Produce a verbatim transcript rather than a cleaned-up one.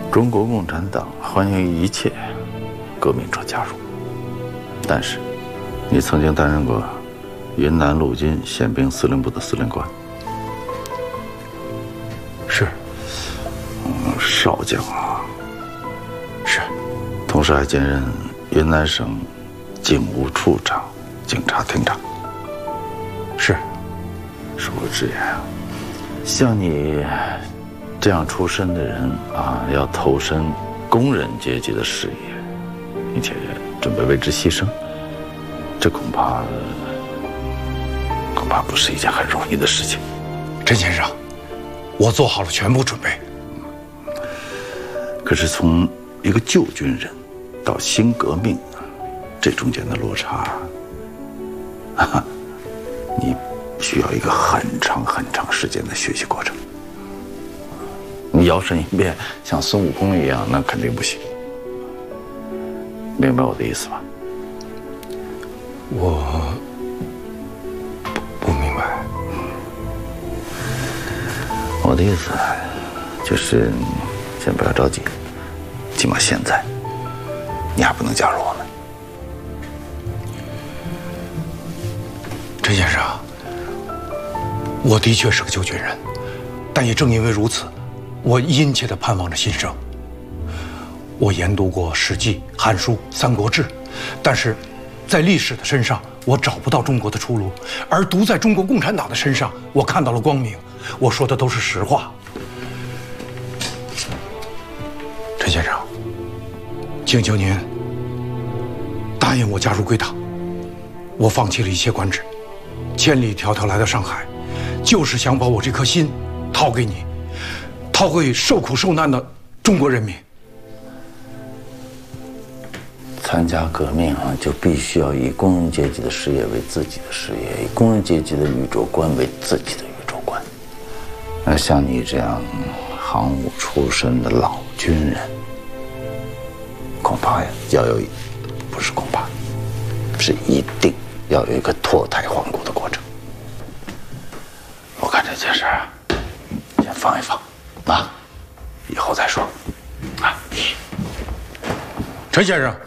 中国共产党欢迎一切革命者加入，但是你曾经担任过云南陆军宪兵司令部的司令官， 是， 嗯，少将啊， 是， 同时还兼任云南省警务处长、警察厅长， 是。 恕我直言啊，像你这样出身的人啊，要投身工人阶级的事业，并且准备为之牺牲，这恐怕恐怕不是一件很容易的事情。 陈先生，我做好了全部准备。 可是从一个旧军人到新革命，这中间的落差，啊，你需要一个很长很长时间的学习过程。你摇身一变像孙悟空一样，那肯定不行。明白我的意思吧？ 我不不明白。 我的意思就是先不要着急，起码现在你还不能加入我们。 陈先生，我的确是个旧军人，但也正因为如此，我殷切地盼望着新生。我研读过《史记》《汉书》《三国志》，但是在历史的身上，我找不到中国的出路；而独在中国共产党的身上，我看到了光明。我说的都是实话。陈先生，请求您答应我加入贵党。我放弃了一切官职，千里迢迢来到上海，就是想把我这颗心掏给你，掏给受苦受难的中国人民。 参加革命啊，就必须要以工人阶级的事业为自己的事业，以工人阶级的宇宙观为自己的宇宙观。而像你这样行伍出身的老军人，恐怕呀要有，不是恐怕，是一定要有一个脱胎换骨的过程。我看这件事啊，先放一放，啊，以后再说。啊， 陈先生。